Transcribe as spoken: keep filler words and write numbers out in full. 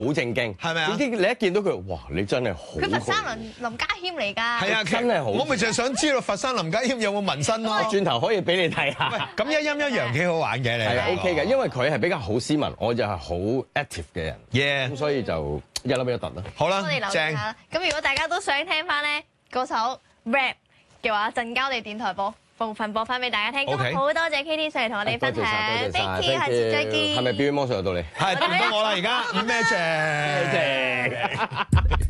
好正經， 係咪啊？ 總之你一見到佢，哇！你真係好。 佢佛山林林家謙嚟㗎。 係啊， 真係好。 我咪就係想知道佛山林家謙有冇紋身咯。 轉頭可以俾你睇下。 咁一陰一陽幾好玩嘅你。 係啊 ，OK 嘅，因為佢係比較好斯文，我就係好 active 嘅人。 耶！ 咁所以就一粒一突啦。 好啦， 我哋留意正。 下啦。咁如果大家都想聽翻咧嗰首 rap 嘅話，陣間我哋電台播部分播翻俾大家聽。今日好多謝 K T 上嚟同我哋分享，Thank you，下次再見。 係咪表演魔術又到你？ 係，輪到我啦，而家咩謝？ 謝。